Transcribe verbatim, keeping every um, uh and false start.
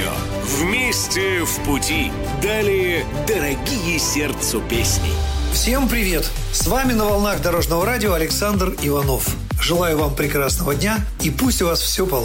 радио. Вместе в пути. Далее дорогие сердцу песни. Всем привет! С вами на волнах Дорожного радио Александр Иванов. Желаю вам прекрасного дня и пусть у вас все получится.